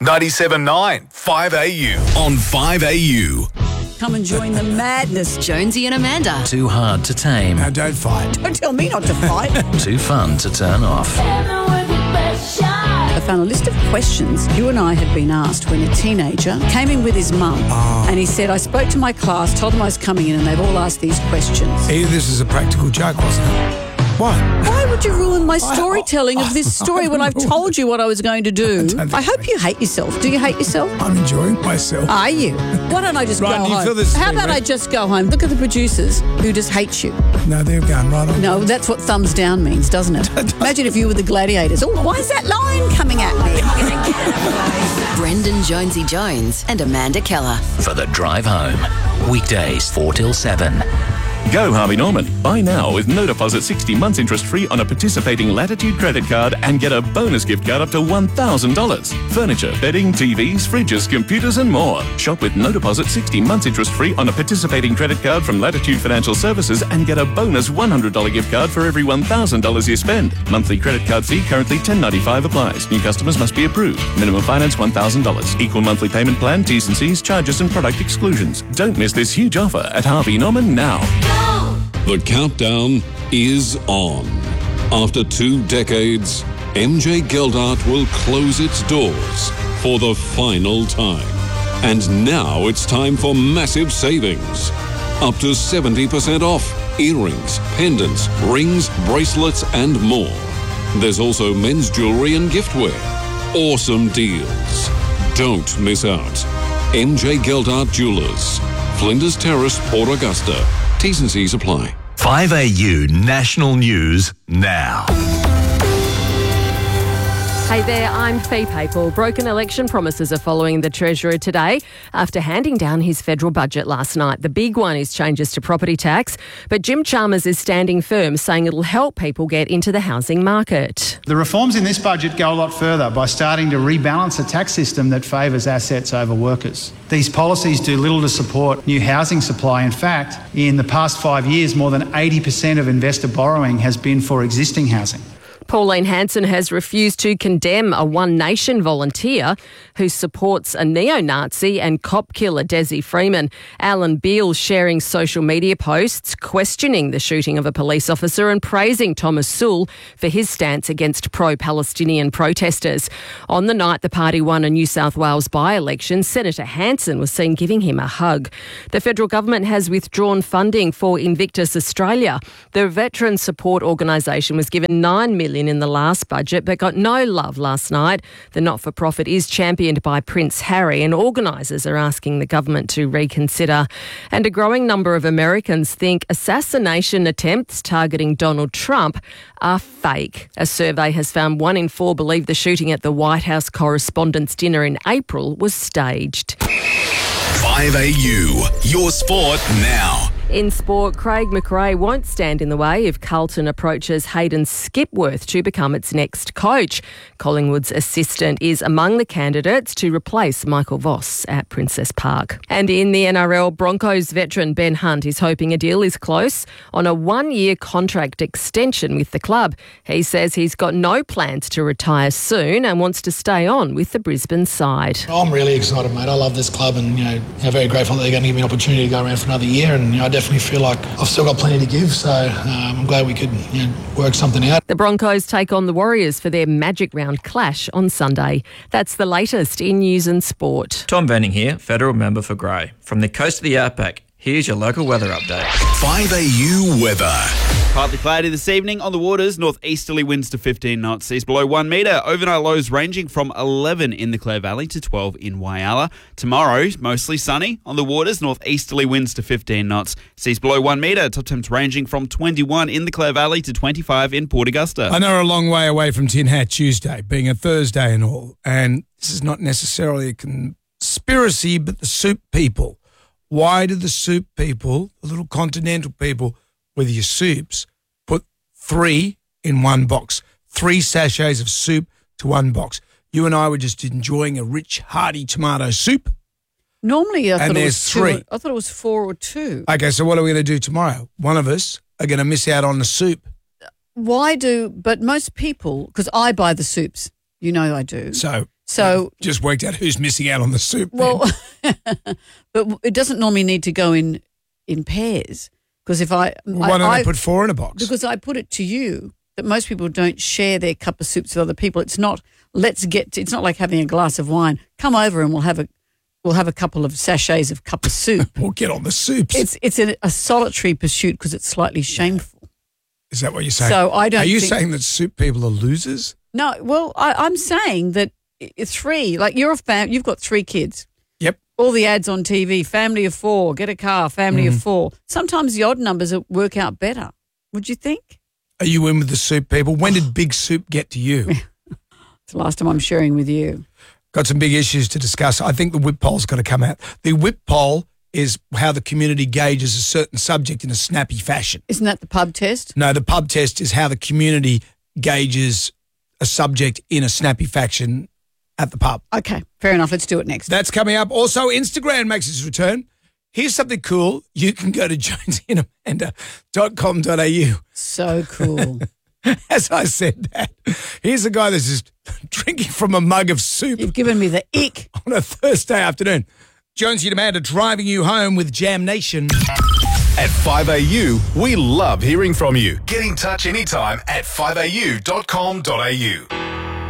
97.9 5AU on 5AU. Come and join the madness. Jonesy and Amanda. Too hard to tame. Now don't fight. Don't tell me not to fight. Too fun to turn off. I found a list of questions you and I had been asked when a teenager came in with his mum. And he said, I spoke to my class, told them I was coming in, and they've all asked these questions. This is a practical joke, wasn't it? Why? Why would you ruin my storytelling of this story when I've told you what I was going to do? I hope you hate yourself. Do you hate yourself? I'm enjoying myself. Are you? Why don't I just Right, go you home? feel this How thing, about right? I just go home? Look at the producers who just hate you. No, they're going right on. No, that's what thumbs down means, doesn't it? Imagine if you were the gladiators. Oh, why is that line coming at me? Brendan Jonesy Jones and Amanda Keller. For the drive home. Weekdays 4 till 7. Go Harvey Norman. Buy now with no deposit 60 months interest free on a participating Latitude credit card and get a bonus gift card up to $1,000. Furniture, bedding, TVs, fridges, computers and more. Shop with no deposit 60 months interest free on a participating credit card from Latitude Financial Services and get a bonus $100 gift card for every $1,000 you spend. Monthly credit card fee currently $10.95 applies. New customers must be approved. Minimum finance $1,000. Equal monthly payment plan, T's and C's, charges and product exclusions. Don't miss this huge offer at Harvey Norman now. The countdown is on. After 2 decades, MJ Geldart will close its doors for the final time. And now it's time for massive savings. Up to 70% off earrings, pendants, rings, bracelets and more. There's also men's jewellery and giftware. Awesome deals. Don't miss out. MJ Geldart Jewellers, Flinders Terrace, Port Augusta. T's and C's apply. 5AU National News now. Hey there, I'm Fee Papal. Broken election promises are following the Treasurer today after handing down his federal budget last night. The big one is changes to property tax, but Jim Chalmers is standing firm, saying it'll help people get into the housing market. The reforms in this budget go a lot further by starting to rebalance a tax system that favours assets over workers. These policies do little to support new housing supply. In fact, in the past 5 years, more than 80% of investor borrowing has been for existing housing. Pauline Hanson has refused to condemn a One Nation volunteer who supports a neo-Nazi and cop killer Desi Freeman. Alan Beale sharing social media posts questioning the shooting of a police officer and praising Thomas Sewell for his stance against pro-Palestinian protesters. On the night the party won a New South Wales by-election, Senator Hanson was seen giving him a hug. The federal government has withdrawn funding for Invictus Australia. The veteran support organisation was given $9 million in the last budget but got no love last night. The not-for-profit is championed by Prince Harry and organisers are asking the government to reconsider. And a growing number of Americans think assassination attempts targeting Donald Trump are fake. A survey has found 1 in 4 believe the shooting at the White House Correspondents' Dinner in April was staged. 5AU, your sport now. In sport, Craig McRae won't stand in the way if Carlton approaches Hayden Skipworth to become its next coach. Collingwood's assistant is among the candidates to replace Michael Voss at Princess Park. And in the NRL, Broncos veteran Ben Hunt is hoping a deal is close on a 1-year contract extension with the club. He says he's got no plans to retire soon and wants to stay on with the Brisbane side. I'm really excited, mate. I love this club and, I'm very grateful that they're going to give me an opportunity to go around for another year, and I definitely feel like I've still got plenty to give, so I'm glad we could work something out. The Broncos take on the Warriors for their Magic Round clash on Sunday. That's the latest in news and sport. Tom Venning here, Federal Member for Grey. From the coast of the Outback, here's your local weather update. 5AU weather. Partly cloudy this evening on the waters, northeasterly winds to 15 knots, seas below 1 metre. Overnight lows ranging from 11 in the Clare Valley to 12 in Whyalla. Tomorrow, mostly sunny on the waters, northeasterly winds to 15 knots, seas below 1 metre. Top temps ranging from 21 in the Clare Valley to 25 in Port Augusta. I know we're a long way away from Tin Hat Tuesday, being a Thursday and all, and this is not necessarily a conspiracy, but the soup people. Why do the soup people, the little continental people with your soups, put 3 in one box, 3 sachets of soup to one box? You and I were just enjoying a rich, hearty tomato soup. Normally I thought it was 3. I thought it was 4 or 2. Okay, so what are we going to do tomorrow? One of us are going to miss out on the soup. But most people, because I buy the soups, I do. So So just worked out who's missing out on the soup. Well, but it doesn't normally need to go in pairs because why don't I put 4 in a box? Because I put it to you that most people don't share their cup of soups with other people. It's not it's not like having a glass of wine. Come over and we'll have a couple of sachets of cup of soup. We'll get on the soups. It's a solitary pursuit because it's slightly shameful. Is that what you're saying? So I don't. Are you saying that soup people are losers? No. Well, I'm saying that 3. Like you're you've got 3 kids. Yep. All the ads on TV, family of 4, get a car, family of 4. Sometimes the odd numbers work out better. Would you think? Are you in with the soup people? When did Big Soup get to you? It's the last time I'm sharing with you. Got some big issues to discuss. I think the whip poll's got to come out. The whip poll is how the community gauges a certain subject in a snappy fashion. Isn't that the pub test? No, the pub test is how the community gauges a subject in a snappy fashion at the pub. Okay, fair enough. Let's do it next. That's coming up. Also, Instagram makes its return. Here's something cool. You can go to jonesyandamanda.com.au. So cool. As I said that, here's a guy that's just drinking from a mug of soup. You've given me the ick. On a Thursday afternoon. Jonesy and Amanda driving you home with Jam Nation. At 5AU, we love hearing from you. Get in touch anytime at 5au.com.au.